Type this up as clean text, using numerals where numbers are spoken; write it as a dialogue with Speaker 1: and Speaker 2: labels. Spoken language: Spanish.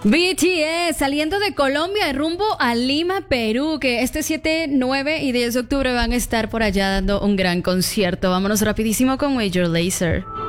Speaker 1: BTS saliendo de Colombia y rumbo a Lima, Perú, que este 7, 9 y 10 de octubre van a estar por allá dando un gran concierto. Vámonos rapidísimo con Major Lazer.